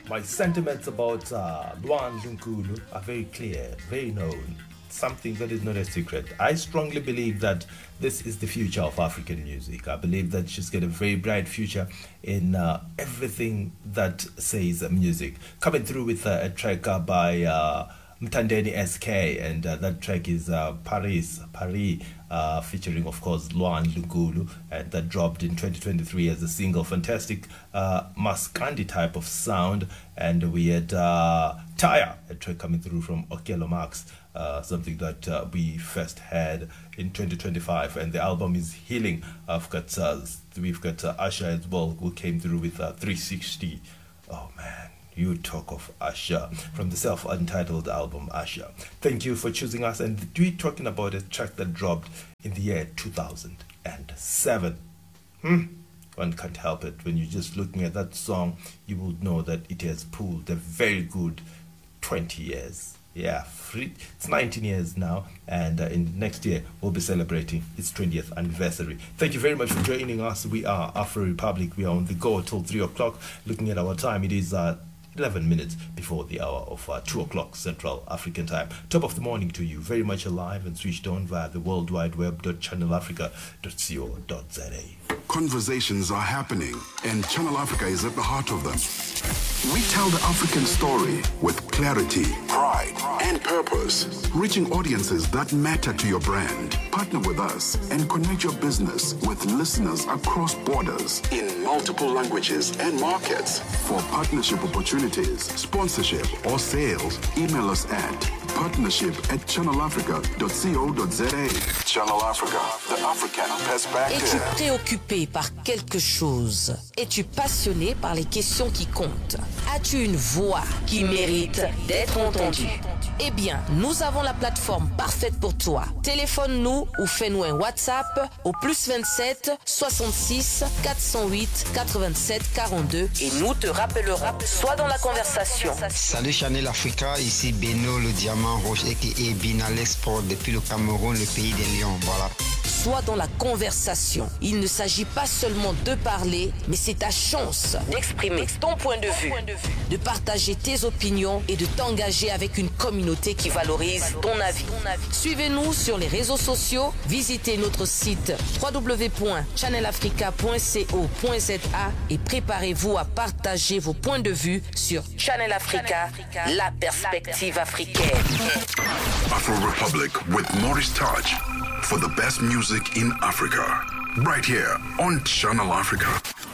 My sentiments about Luan Lunkulu are very clear, very known. Something that is not a secret. I strongly believe that this is the future of African music. I believe that she's got a very bright future in everything that says music. Coming through with a track by Mtandeni SK, and that track is Paris, featuring, of course, Luan Lunkulu, and that dropped in 2023 as a single. Fantastic Maskandi type of sound. And we had Taya, a track coming through from Okello Max, something that we first had in 2025, and the album is Healing. We've got Asha as well, who came through with 360. Oh man, you talk of Asha from the self-entitled album Asha. Thank you for choosing us, and we're talking about a track that dropped in the year 2007. One can't help it. When you're just looking at that song, you will know that it has pulled a very good 20 years. Yeah, it's 19 years now, and in next year we'll be celebrating its 20th anniversary. Thank you very much for joining us. We are Afro Republic. We are on the go till 3 o'clock. Looking at our time, it is 11 minutes before the hour of 2 o'clock Central African time. Top of the morning to you, very much alive and switched on via the World Wide Web .channelafrica.co.za. Conversations are happening, and Channel Africa is at the heart of them. We tell the African story with clarity, pride, and purpose, reaching audiences that matter to your brand. Partner with us and connect your business with listeners across borders in multiple languages and markets. For partnership opportunities, sponsorship, or sales, email us at partnership@channelafrica.co.za. Channel Africa, the African perspective. Es-tu préoccupé par quelque chose? Es-tu passionné par les questions qui comptent? As-tu une voix qui mérite d'être entendue? Eh bien, nous avons la plateforme parfaite pour toi. Téléphone-nous ou fais-nous un WhatsApp au +27 66 408 87 42 et nous te rappellerons. Sois dans la conversation. Salut Channel Africa, ici Beno le Diamant Rouge et Bina l'Export depuis le Cameroun, le pays des lions. Voilà. Sois dans la conversation. Il ne s'agit pas seulement de parler, mais c'est ta chance d'exprimer ton point de vue, de partager tes opinions et de t'engager avec une communauté qui valorise ton avis. Suivez-nous sur les réseaux sociaux, visitez notre site www.channelafrica.co.za et préparez-vous à partager vos points de vue sur Channel Africa, la perspective africaine. Afro Republic with Maurice Touch for the best music in Africa. Right here on Channel Africa.